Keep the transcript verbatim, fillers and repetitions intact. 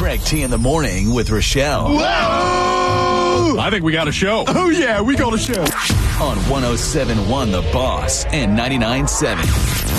Greg T in the morning with Rochelle. Whoa! I think we got a show. Oh, yeah, we got a show. On one oh seven point one The Boss and ninety-nine point seven.